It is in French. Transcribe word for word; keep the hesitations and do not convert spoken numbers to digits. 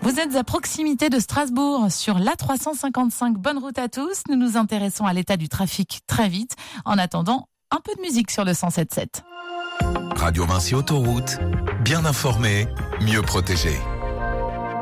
Vous êtes à proximité de Strasbourg sur l'A trois cent cinquante-cinq. Bonne route à tous. Nous nous intéressons à l'état du trafic très vite. En attendant, un peu de musique sur le cent sept virgule sept. Radio Vinci Autoroute, bien informé, mieux protégé.